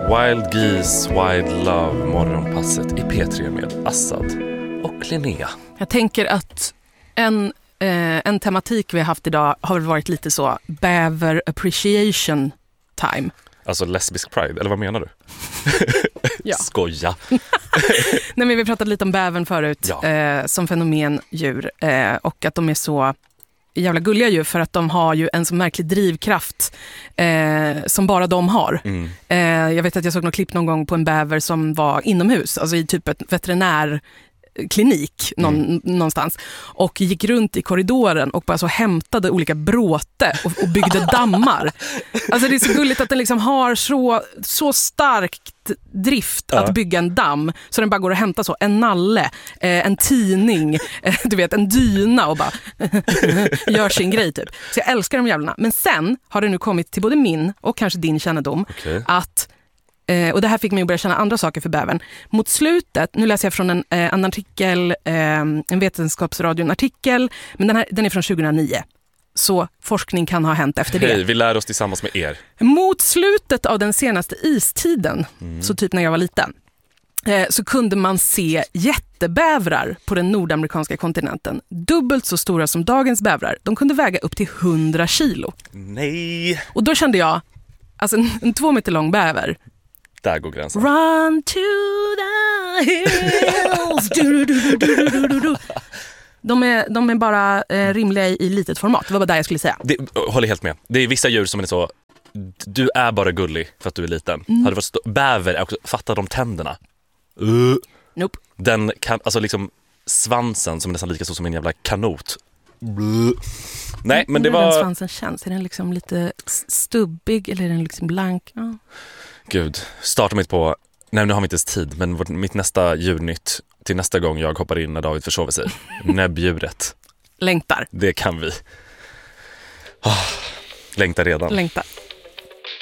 Wild Geese, Wild Love, morgonpasset i P3 med Assad och Linnea. Jag tänker att en tematik vi har haft idag har varit lite så bäver appreciation time. Alltså lesbisk pride, eller vad menar du? Ja. Skoja. Nej, men vi pratade lite om bävern förut, som fenomen djur, och att de är så jävla gulliga djur för att de har ju en så märklig drivkraft som bara de har. Jag vet att jag såg något klipp någon gång på en bäver som var inomhus, alltså i typ ett veterinärklinik någonstans, och gick runt i korridoren och bara så hämtade olika bråte och byggde dammar. Alltså det är så gulligt att den liksom har så starkt drift att bygga en damm så den bara går och hämtar så en nalle, en tidning, du vet, en dyna och bara gör sin grej typ. Så jag älskar de jävlarna. Men sen har det nu kommit till både min och kanske din kännedom att och det här fick mig att börja känna andra saker för bävern. Mot slutet, nu läser jag från en artikel, en vetenskapsradioartikel, men den är från 2009. Så forskning kan ha hänt efter det. Hej, vi lär oss tillsammans med er. Mot slutet av den senaste istiden, så typ när jag var liten, så kunde man se jättebävrar på den nordamerikanska kontinenten. Dubbelt så stora som dagens bävrar. De kunde väga upp till 100 kilo. Nej. Och då kände jag, alltså en 2 meter lång bäver. Där går gränsen. Run to the hills. De är bara rimliga i litet format. Det var bara där jag skulle säga. Håller helt med. Det är vissa djur som är så, du är bara gullig för att du är liten. Hade varit bäver är också, fatta de tänderna. Nope. Den kan, alltså liksom svansen som är nästan lika stor som en jävla kanot. Nej, men det var... Den svansen känns. Är den liksom lite stubbig eller är den liksom blank? Ja. Gud, starta mitt på... Nej, nu har vi inte ens tid, men mitt nästa djurnytt till nästa gång jag hoppar in när David försover sig. Näbbdjuret. Längtar. Det kan vi. Längtar redan. Längtar.